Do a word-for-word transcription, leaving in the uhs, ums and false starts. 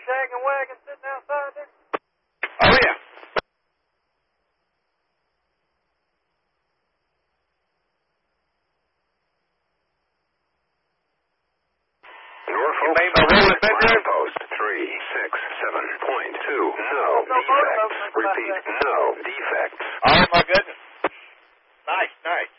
shaggin' wagon sitting outside there? Oh, yeah. Norfolk post three six seven point two. No defects. Repeat, no defects. Oh, my goodness. Nice, nice.